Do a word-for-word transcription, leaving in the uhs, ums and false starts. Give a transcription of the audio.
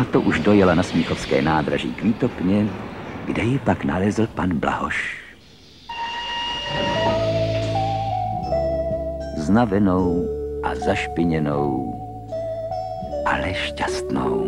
proto už dojela na smíchovské nádraží k Výtopně, kde ji pak nalezl pan Blahoš. Znavenou a zašpiněnou, ale šťastnou.